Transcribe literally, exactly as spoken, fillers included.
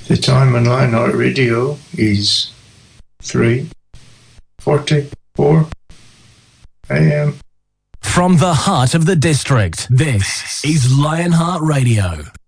The time on Lionheart Radio is three forty-four a.m. From the heart of the district, this is Lionheart Radio.